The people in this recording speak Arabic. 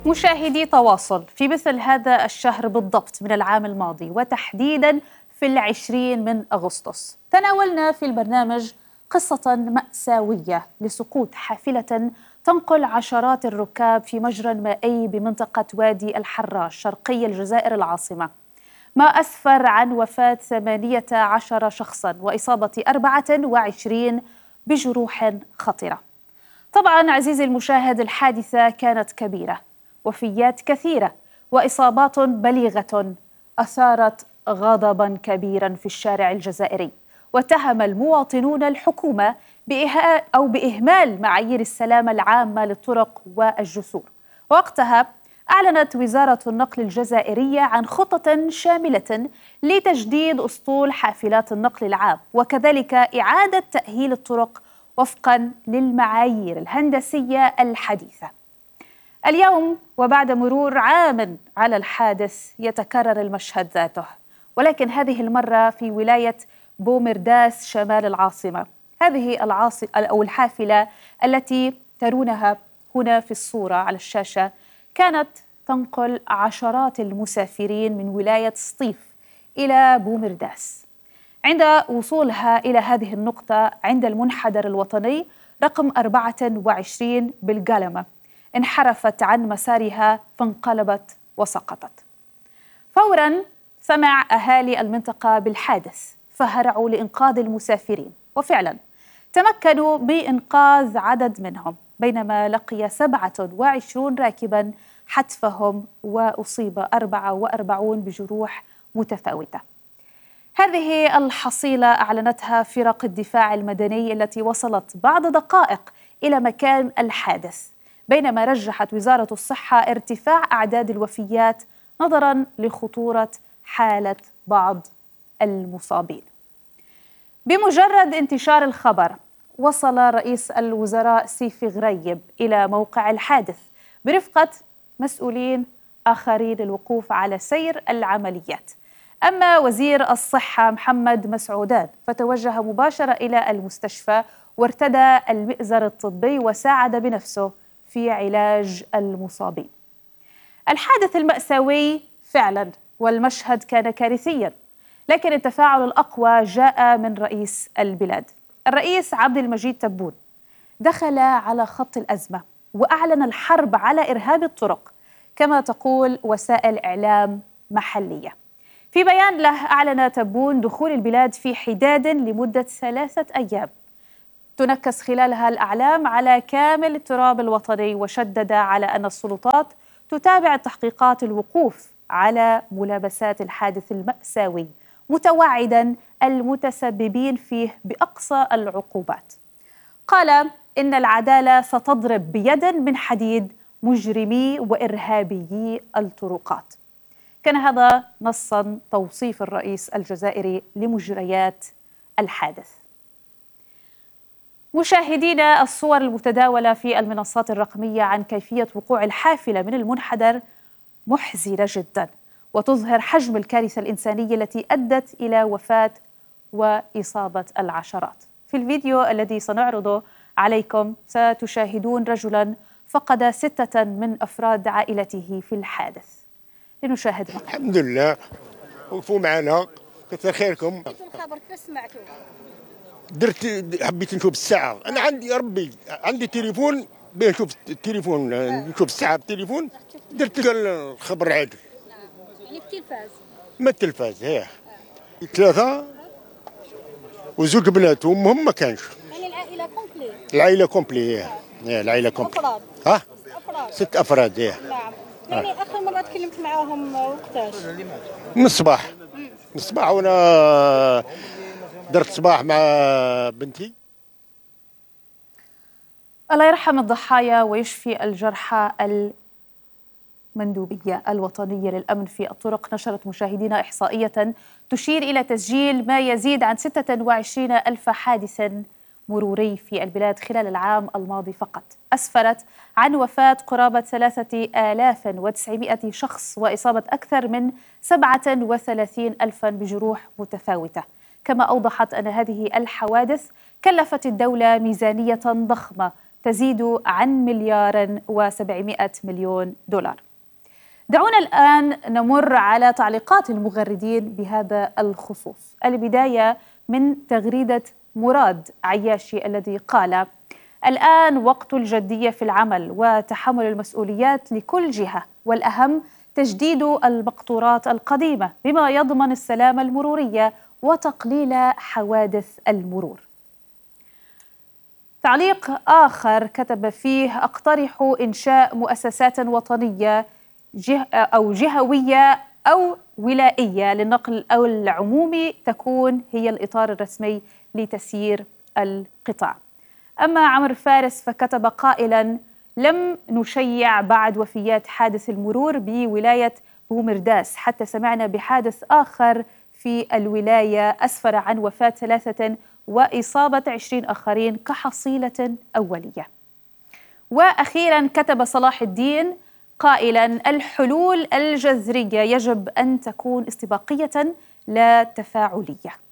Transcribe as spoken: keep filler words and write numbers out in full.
مشاهدي تواصل، في مثل هذا الشهر بالضبط من العام الماضي وتحديداً في العشرين من أغسطس تناولنا في البرنامج قصة مأساوية لسقوط حافلة تنقل عشرات الركاب في مجرى مائي بمنطقة وادي الحراش شرقي الجزائر العاصمة، ما أسفر عن وفاة ثمانية عشر شخصاً وإصابة أربعة وعشرين بجروح خطرة. طبعاً عزيزي المشاهد، الحادثة كانت كبيرة، وفيات كثيرة وإصابات بليغة أثارت غضباً كبيراً في الشارع الجزائري، واتهم المواطنون الحكومة بإهاء أو بإهمال معايير السلامة العامة للطرق والجسور. وقتها أعلنت وزارة النقل الجزائرية عن خطة شاملة لتجديد أسطول حافلات النقل العام، وكذلك إعادة تأهيل الطرق وفقاً للمعايير الهندسية الحديثة. اليوم وبعد مرور عام على الحادث يتكرر المشهد ذاته، ولكن هذه المرة في ولاية بومرداس شمال العاصمة. هذه العاصمة أو الحافلة التي ترونها هنا في الصورة على الشاشة كانت تنقل عشرات المسافرين من ولاية سطيف إلى بومرداس. عند وصولها إلى هذه النقطة عند المنحدر الوطني رقم أربعة وعشرين بالقلمة انحرفت عن مسارها فانقلبت وسقطت. فوراً سمع أهالي المنطقة بالحادث فهرعوا لإنقاذ المسافرين، وفعلاً تمكنوا بإنقاذ عدد منهم، بينما لقي سبعة وعشرين راكباً حتفهم وأصيب أربعة وأربعين بجروح متفاوتة. هذه الحصيلة أعلنتها فرق الدفاع المدني التي وصلت بعد دقائق إلى مكان الحادث، بينما رجحت وزارة الصحة ارتفاع أعداد الوفيات نظراً لخطورة حالة بعض المصابين. بمجرد انتشار الخبر وصل رئيس الوزراء سيفي غريب إلى موقع الحادث برفقة مسؤولين آخرين للوقوف على سير العمليات. أما وزير الصحة محمد مسعودان فتوجه مباشرة إلى المستشفى وارتدى المئزر الطبي وساعد بنفسه في علاج المصابين. الحادث المأساوي فعلا والمشهد كان كارثيا، لكن التفاعل الأقوى جاء من رئيس البلاد. الرئيس عبد المجيد تبون دخل على خط الأزمة وأعلن الحرب على إرهاب الطرق كما تقول وسائل إعلام محلية. في بيان له أعلن تبون دخول البلاد في حداد لمدة ثلاثة أيام تنكس خلالها الأعلام على كامل التراب الوطني، وشدد على أن السلطات تتابع التحقيقات الوقوف على ملابسات الحادث المأساوي، متوعدا المتسببين فيه بأقصى العقوبات. قال إن العدالة ستضرب بيد من حديد مجرمي وإرهابيي الطرقات. كان هذا نصاً توصيف الرئيس الجزائري لمجريات الحادث. مشاهدينا، الصور المتداولة في المنصات الرقمية عن كيفية وقوع الحافلة من المنحدر محزنة جداً، وتظهر حجم الكارثة الإنسانية التي أدت إلى وفاة وإصابة العشرات. في الفيديو الذي سنعرضه عليكم ستشاهدون رجلاً فقد ستة من أفراد عائلته في الحادث. لنشاهد معه. الحمد لله وقفوا معنا، كثر خيركم. الخبر كيف سمعتوا؟ درت حبيت نشوف الساعة، أنا عندي يا ربي عندي تليفون بين نشوف التليفون نشوف الساعة بالتليفون، درت الخبر عادل. يعني في التلفاز؟ ما التلفاز هي ثلاثة وزوج بنات وأمهم ما كانش. يعني العائلة كومبلي؟ العائلة كومبلي هي هي العائلة كومبلي. أفراد؟ ها؟ أفراد. ست أفراد هي. نعم. يعني آه. آخر مرة تكلمت معاهم وقتاش؟ من الصباح. من الصباح وأنا درت صباح مع بنتي. الله يرحم الضحايا ويشفي الجرحى. المندوبية الوطنية للأمن في الطرق نشرت مشاهدينا إحصائية تشير إلى تسجيل ما يزيد عن ستة وعشرين ألف حادث مروري في البلاد خلال العام الماضي فقط، أسفرت عن وفاة قرابة ثلاثة آلاف وتسعمائة شخص وإصابة أكثر من سبعة وثلاثين ألفا بجروح متفاوتة. كما أوضحت أن هذه الحوادث كلفت الدولة ميزانية ضخمة تزيد عن مليار وسبعمائة مليون دولار. دعونا الآن نمر على تعليقات المغردين بهذا الخصوص. البداية من تغريدة مراد عياشي الذي قال: الآن وقت الجدية في العمل وتحمل المسؤوليات لكل جهة، والأهم تجديد المقطورات القديمة بما يضمن السلامة المرورية وتقليل حوادث المرور. تعليق آخر كتب فيه: أقترح إنشاء مؤسسات وطنية جه أو جهوية أو ولائية للنقل أو العمومي تكون هي الإطار الرسمي لتسيير القطاع. أما عمرو فارس فكتب قائلاً: لم نشيع بعد وفيات حادث المرور بولاية بومرداس، حتى سمعنا بحادث آخر في الولاية أسفر عن وفاة ثلاثة وإصابة عشرين آخرين كحصيلة أولية. وأخيراً كتب صلاح الدين قائلاً: الحلول الجذرية يجب أن تكون استباقية لا تفاعلية.